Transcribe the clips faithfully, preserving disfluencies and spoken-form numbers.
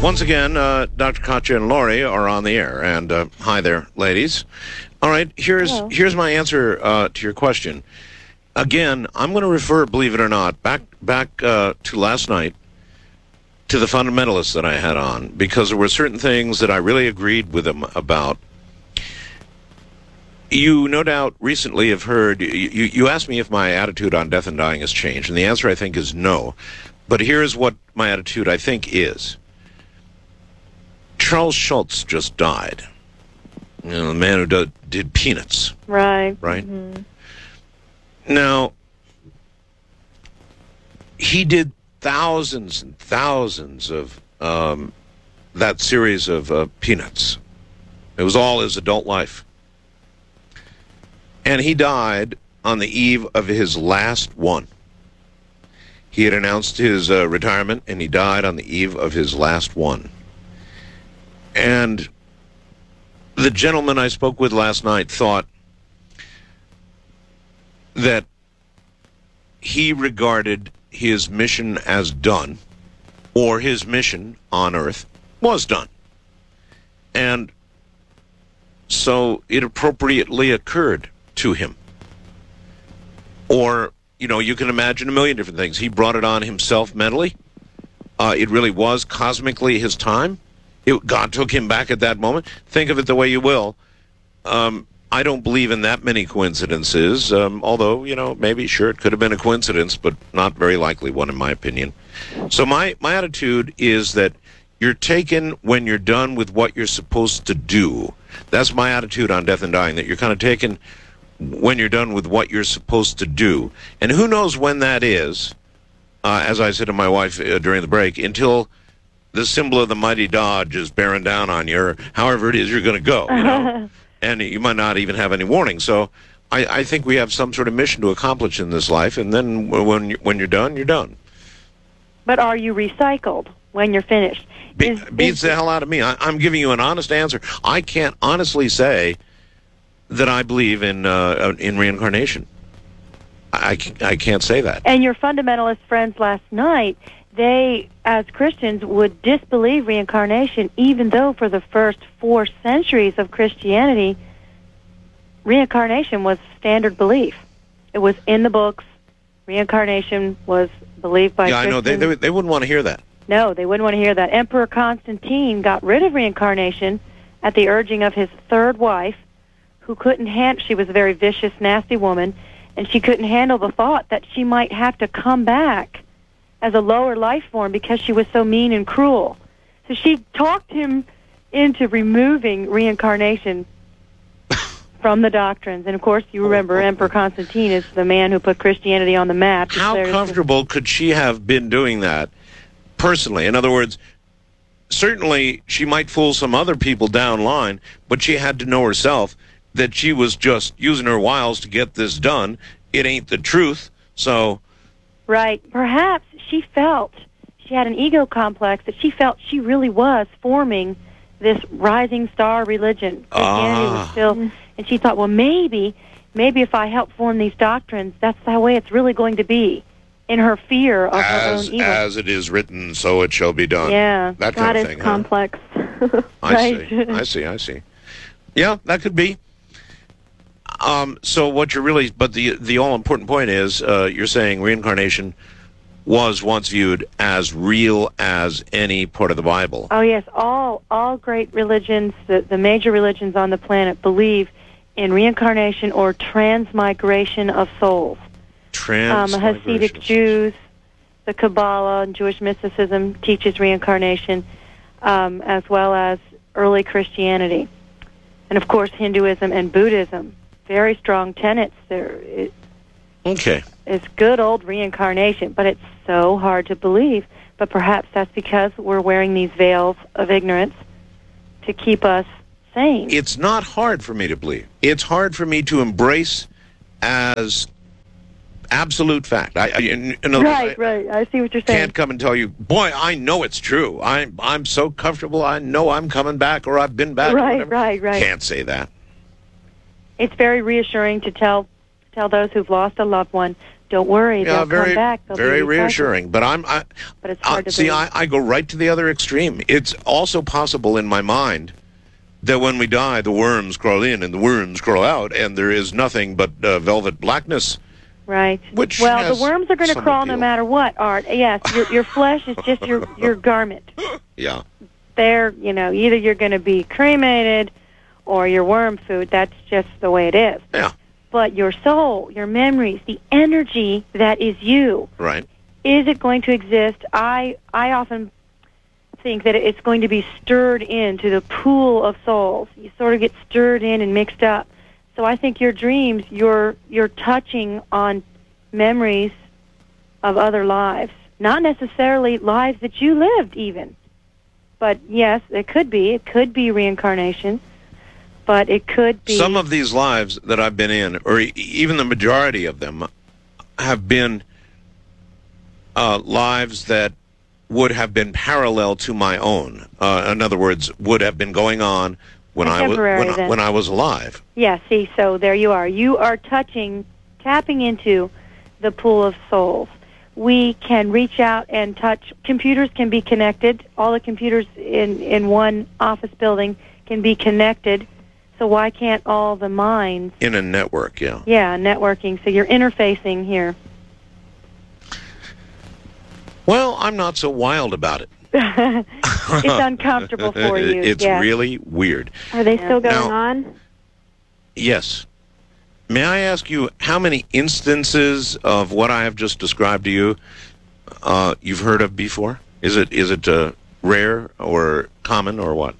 Once again, uh, Doctor Katya and Lori are on the air. And uh, hi there, ladies. All right, here's Hello. here's my answer uh, to your question. Again, I'm going to refer, believe it or not, back back uh, to last night to the fundamentalists that I had on, because there were certain things that I really agreed with them about. You no doubt recently have heard, you, you asked me if my attitude on death and dying has changed, and the answer I think is no. But here's what my attitude I think is. Charles Schultz just died. You know, the man who did, did Peanuts. Right. Right? Mm-hmm. Now, he did thousands and thousands of um, that series of uh, Peanuts. It was all his adult life. And he died on the eve of his last one. He had announced his uh, retirement, and he died on the eve of his last one. And the gentleman I spoke with last night thought that he regarded his mission as done, or his mission on Earth was done. And so it appropriately occurred to him. Or, you know, you can imagine a million different things. He brought it on himself mentally. Uh, it really was cosmically his time. It, God took him back at that moment. Think of it the way you will. Um, I don't believe in that many coincidences, um, although, you know, maybe, sure, it could have been a coincidence, but not very likely one, in my opinion. So my, my attitude is that you're taken when you're done with what you're supposed to do. That's my attitude on death and dying, that you're kind of taken when you're done with what you're supposed to do. And who knows when that is, uh, as I said to my wife uh, during the break, until the symbol of the mighty Dodge is bearing down on you, or however it is you're going to go, you know? And you might not even have any warning. So I, I think we have some sort of mission to accomplish in this life, and then when, you, when you're done, you're done. But are you recycled when you're finished? Be, Is, beats is, the hell out of me. I, I'm giving you an honest answer. I can't honestly say that I believe in uh, in reincarnation. I, I can't say that. And your fundamentalist friends last night, they, as Christians, would disbelieve reincarnation, even though for the first four centuries of Christianity, reincarnation was standard belief. It was in the books. Reincarnation was believed by yeah, Christians. I know. They, they, they wouldn't want to hear that. No, they wouldn't want to hear that. Emperor Constantine got rid of reincarnation at the urging of his third wife, who couldn't handle, she was a very vicious, nasty woman, and she couldn't handle the thought that she might have to come back as a lower life form because she was so mean and cruel. So she talked him into removing reincarnation from the doctrines. And, of course, you remember Emperor Constantine is the man who put Christianity on the map. How comfortable could she have been doing that personally? In other words, certainly she might fool some other people down line, but she had to know herself that she was just using her wiles to get this done. It ain't the truth, so... Right. Perhaps she felt, she had an ego complex, that she felt she really was forming this rising star religion. Christianity ah. was still... And she thought, well, maybe, maybe if I help form these doctrines, that's the way it's really going to be, in her fear of as, her own evil. As it is written, so it shall be done. Yeah. That God kind of is thing. complex. Huh? I Right. see. I see. I see. Yeah, that could be. Um, so what you're really, but the the all important point is, uh, you're saying reincarnation was once viewed as real as any part of the Bible. Oh, yes. All all great religions, the, the major religions on the planet, believe in reincarnation or transmigration of souls. Um, Transmigration. Hasidic Jews, the Kabbalah, and Jewish mysticism teaches reincarnation, um, as well as early Christianity. And, of course, Hinduism and Buddhism. Very strong tenets there. It, Okay. It's good old reincarnation, but it's so hard to believe. But perhaps that's because we're wearing these veils of ignorance to keep us sane. It's not hard for me to believe. It's hard for me to embrace as absolute fact. I, I in, in other right, words, I, right. I see what you're saying. Can't come and tell you, boy, I know it's true. I'm I'm so comfortable. I know I'm coming back, or I've been back. Right, right, right. Can't say that. It's very reassuring to tell tell those who've lost a loved one Don't worry, Yeah, they'll very, come back. They'll very be recycled. reassuring. But I'm, I, But it's uh, hard to see, believe. I, I go right to the other extreme. It's also possible in my mind that when we die, the worms crawl in and the worms crawl out, and there is nothing but uh, velvet blackness. Right. Which well, has the worms are going to some crawl no appeal. matter what, Art. Yes, your your flesh is just your your garment. Yeah. They're, you know, either you're going to be cremated or your worm food. That's just the way it is. Yeah. But your soul, your memories, the energy that is you, Right. is it going to exist? I I often think that it's going to be stirred into the pool of souls. You sort of get stirred in and mixed up. So I think your dreams, you're you're touching on memories of other lives, not necessarily lives that you lived even. But yes, it could be. It could be reincarnation, but it could be... Some of these lives that I've been in, or e- even the majority of them, have been uh, lives that would have been parallel to my own. Uh, in other words, would have been going on when I was Contemporary when, I- then. when I was alive. Yeah, see, so there you are. You are touching, tapping into the pool of souls. We can reach out and touch. Computers can be connected. All the computers in, in one office building can be connected. So why can't all the minds? In a network, yeah. Yeah, networking. So you're interfacing here. Well, I'm not so wild about it. It's uncomfortable for you. It's yeah. really weird. Are they still going Now- on? Yes. May I ask you how many instances of what I have just described to you uh, you've heard of before? Is it is it uh, rare or common or what?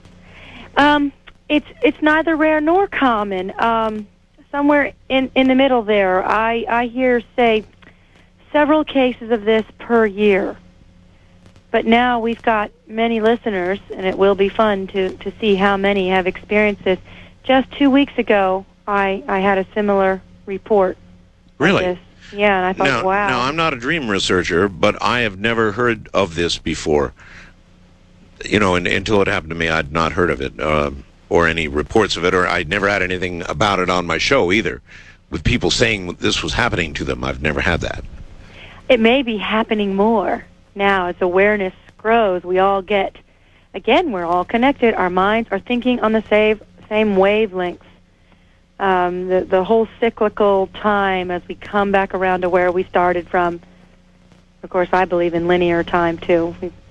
Um, it's it's neither rare nor common. Um, somewhere in, in the middle there, I, I hear say several cases of this per year. But now we've got many listeners, and it will be fun to, to see how many have experienced this. Just two weeks ago, I, I had a similar report. of Really? this. Yeah, and I thought, Now, wow. now, I'm not a dream researcher, but I have never heard of this before. You know, and, until it happened to me, I'd not heard of it, um, or any reports of it, or I'd never had anything about it on my show either, with people saying this was happening to them. I've never had that. It may be happening more now as awareness grows. We all get, again, we're all connected. Our minds are thinking on the same, same wavelengths. Um, the, the whole cyclical time as we come back around to where we started from. Of course, I believe in linear time, too.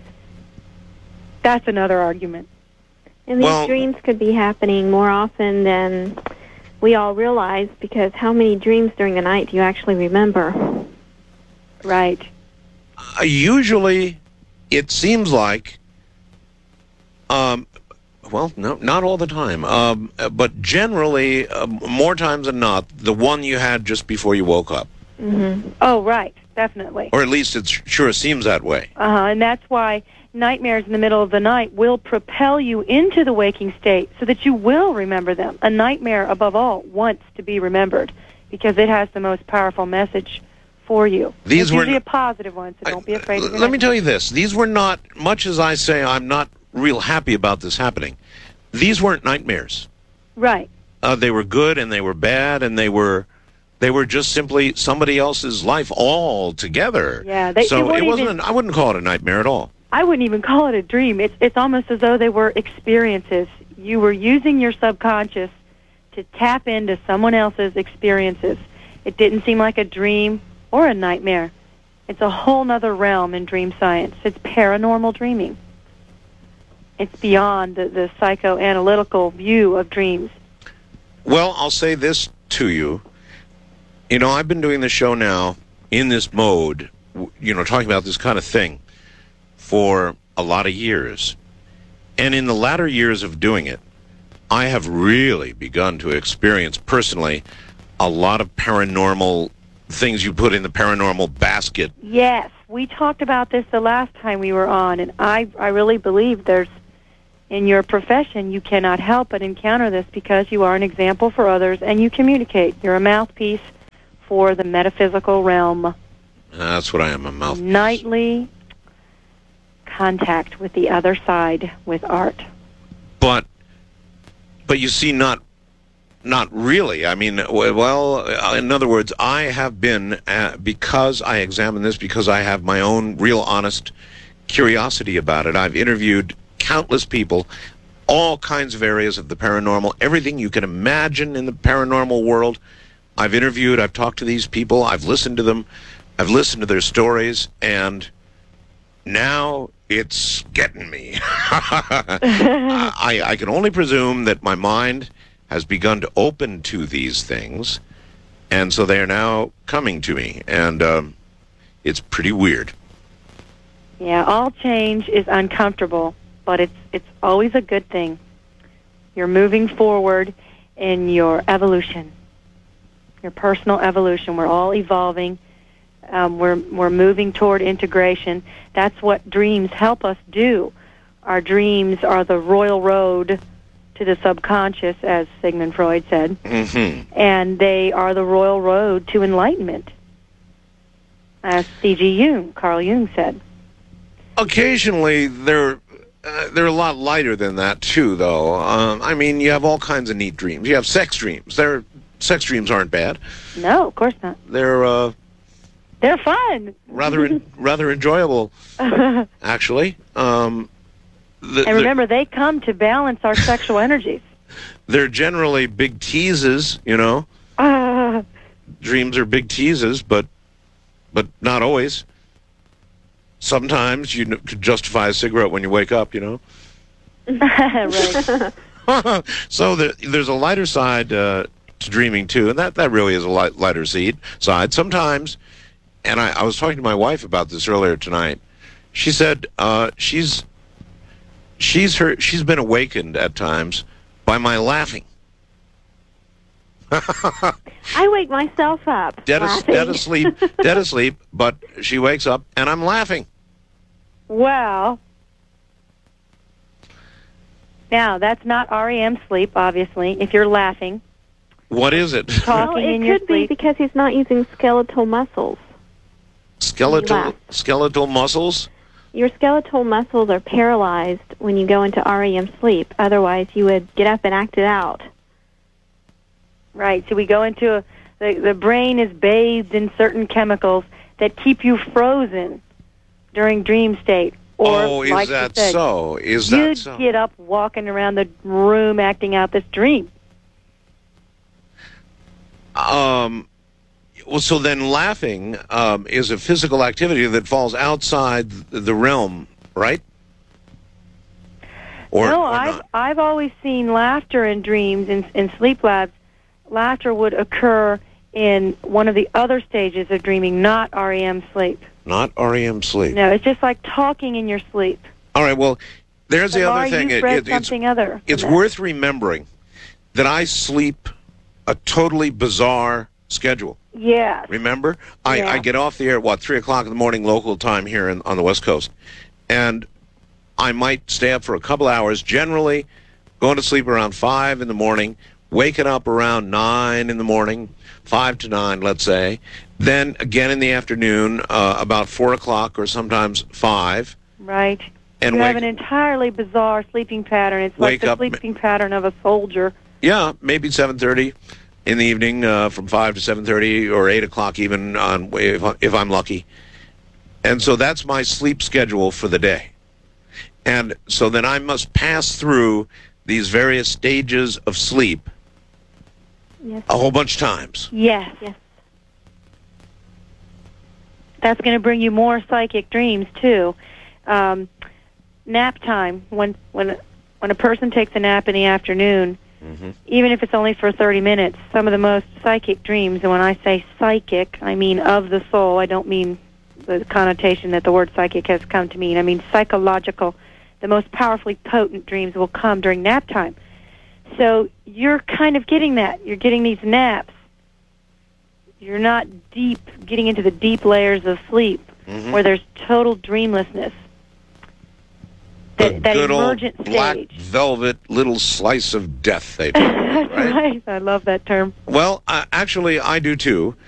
That's another argument. And these Well- dreams could be happening more often than we all realize, because how many dreams during the night do you actually remember? Right. Uh, usually, it seems like, um, well, no, not all the time, um, uh, but generally, uh, more times than not, the one you had just before you woke up, Mm-hmm. Oh, right. Definitely. or at least it sure seems that way. Uh-huh. And that's why nightmares in the middle of the night will propel you into the waking state so that you will remember them. A nightmare, above all, wants to be remembered because it has the most powerful message for you. These it's were usually n- a positive one, so don't be I- afraid of it. Let me tell you this: these were not, much as I say, I'm not real happy about this happening. These weren't nightmares. Right. Uh, they were good and they were bad and they were. They were just simply somebody else's life altogether. Yeah, they- so it won't it wasn't. even- An, I wouldn't call it a nightmare at all. I wouldn't even call it a dream. It's it's almost as though they were experiences. You were using your subconscious to tap into someone else's experiences. It didn't seem like a dream or a nightmare. It's a whole nother realm in dream science. It's paranormal dreaming. It's beyond the, the psychoanalytical view of dreams. Well, I'll say this to you. You know, I've been doing this show now in this mode, w- you know, talking about this kind of thing for a lot of years. And in the latter years of doing it, I have really begun to experience personally a lot of paranormal things you put in the paranormal basket. Yes, we talked about this the last time we were on, and I, I really believe there's, in your profession, you cannot help but encounter this because you are an example for others and you communicate. You're a mouthpiece for the metaphysical realm. That's what I am, a mouthpiece. Nightly contact with the other side with art. But, but you see, not not really. I mean, w- well, uh, in other words, I have been, uh, because I examine this, because I have my own real honest curiosity about it. I've interviewed countless people, all kinds of areas of the paranormal, everything you can imagine in the paranormal world. I've interviewed, I've talked to these people, I've listened to them, I've listened to their stories, and now it's getting me. I, I can only presume that my mind has begun to open to these things, and so they are now coming to me, and um, it's pretty weird. Yeah, all change is uncomfortable, but it's it's always a good thing. You're moving forward in your evolution, your personal evolution. We're all evolving. Um, we're we're moving toward integration. That's what dreams help us do. Our dreams are the royal road to the subconscious, as Sigmund Freud said, Mm-hmm. and they are the royal road to enlightenment, as C G Jung, Carl Jung said. Occasionally, they're uh, they're a lot lighter than that too, though. Um, I mean, you have all kinds of neat dreams. You have sex dreams. They're sex dreams aren't bad. No, of course not. They're uh, They're fun. rather rather enjoyable, actually. Um, the, And remember, they come to balance our sexual energies. they're generally big teases. You know, Uh, dreams are big teases, but but not always. Sometimes you n- could justify a cigarette when you wake up. You know. right. So there, there's a lighter side uh, to dreaming too, and that, that really is a light, lighter seed, side. Sometimes, and I, I was talking to my wife about this earlier tonight. She said uh, she's she's her she's been awakened at times by my laughing. I wake myself up. Dead, as, laughing. dead asleep, dead asleep, but she wakes up and I'm laughing. Wow. Now, that's not R E M sleep, obviously, if you're laughing. What is it? Talking Well, it in your could be sleep. because he's not using skeletal muscles. Skeletal Laugh. skeletal muscles. Your skeletal muscles are paralyzed when you go into R E M sleep. Otherwise, you would get up and act it out. Right. So we go into a, the the brain is bathed in certain chemicals that keep you frozen during dream state. Or, Oh, is like you that said, so? Is that You'd so? get up walking around the room acting out this dream. Um, well, so then laughing um, is a physical activity that falls outside the realm, right? Or, no, or I've not? I've always seen laughter in dreams in in sleep labs. Laughter would occur in one of the other stages of dreaming, not R E M sleep. Not R E M sleep. No, it's just like talking in your sleep. All right, well, there's the Lamar, other thing. you've It- read it- it's something other. it's than that. worth remembering that I sleep a totally bizarre schedule. Yes. Remember? I, Yeah. I get off the air, what, three o'clock in the morning local time here in, on the West Coast. And I might stay up for a couple hours, generally going to sleep around five in the morning, waking up around nine in the morning, five to nine, let's say. Then again in the afternoon, uh, about four o'clock or sometimes five. Right. And you wake, have an entirely bizarre sleeping pattern. It's Wake like the up- sleeping pattern of a soldier. yeah, maybe seven thirty in the evening, uh, from five to seven thirty or eight o'clock even, on if, I- if I'm lucky. And so that's my sleep schedule for the day. And so then I must pass through these various stages of sleep Yes. a whole bunch of times. Yes. Yes. That's going to bring you more psychic dreams too. Um, nap time. When when when a person takes a nap in the afternoon, Mm-hmm. even if it's only for thirty minutes, some of the most psychic dreams, and when I say psychic, I mean of the soul. I don't mean the connotation that the word psychic has come to mean. I mean psychological. The most powerfully potent dreams will come during nap time. So you're kind of getting that. You're getting these naps. You're not deep, getting into the deep layers of sleep Mhm. where there's total dreamlessness. The That, that good old emergent black stage. velvet little slice of death, they do. That's right? right. I love that term. Well, uh, actually, I do too.